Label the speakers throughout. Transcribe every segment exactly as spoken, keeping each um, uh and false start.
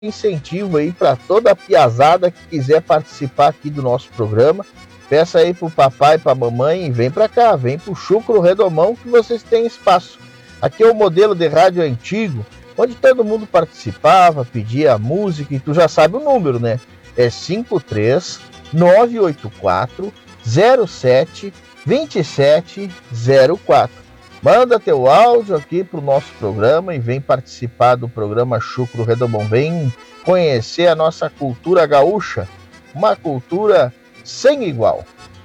Speaker 1: incentivo aí para toda a piazada que quiser participar aqui do nosso programa. Peça aí pro papai e pra mamãe e vem para cá, vem pro Chucro Redomão que vocês têm espaço. Aqui é o modelo de rádio antigo, onde todo mundo participava, pedia a música e tu já sabe o número, né? É cinco três nove oito quatro zero sete dois sete zero quatro. Manda teu áudio aqui pro nosso programa e vem participar do programa Chucro Redomão. Vem conhecer a nossa cultura gaúcha, uma cultura sem igual.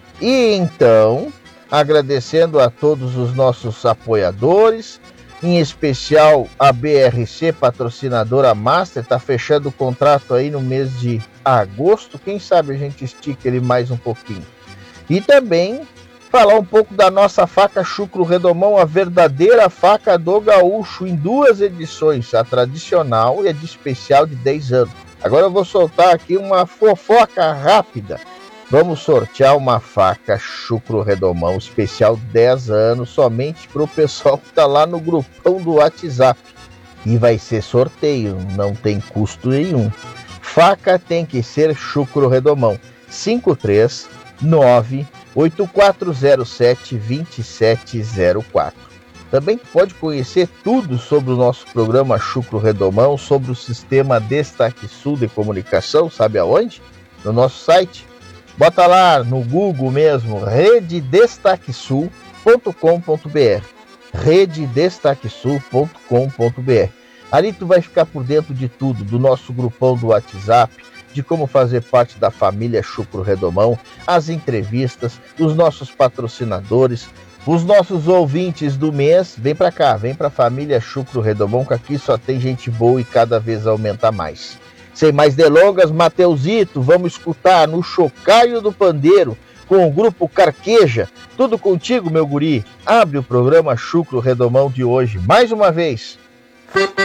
Speaker 1: E então, agradecendo a todos os nossos apoiadores, em especial a B R C, patrocinadora Master, está fechando o contrato aí no mês de agosto, quem sabe a gente estica ele mais um pouquinho. E também falar um pouco da nossa faca Chucro Redomão, a verdadeira faca do gaúcho, em duas edições, a tradicional e a de especial de dez anos. Agora eu vou soltar aqui uma fofoca rápida. Vamos sortear uma faca Chucro Redomão especial dez anos, somente para o pessoal que está lá no grupão do WhatsApp. E vai ser sorteio, não tem custo nenhum. Faca tem que ser Chucro Redomão. cinco três nove oito quatro zero sete dois sete zero quatro. Também pode conhecer tudo sobre o nosso programa Chucro Redomão, sobre o sistema Destaque Sul de comunicação, sabe aonde? No nosso site. Bota lá no Google mesmo, rede destaque sul ponto com ponto b r, rede destaque sul ponto com ponto b r. Ali tu vai ficar por dentro de tudo, do nosso grupão do WhatsApp, de como fazer parte da família Chucro Redomão, as entrevistas, os nossos patrocinadores, os nossos ouvintes do mês. Vem pra cá, vem pra família Chucro Redomão, que aqui só tem gente boa e cada vez aumenta mais. Sem mais delongas, Mateusito, vamos escutar no Chocalho do Pandeiro, com o grupo Carqueja. Tudo contigo, meu guri. Abre o programa Chucro Redomão de hoje, mais uma vez.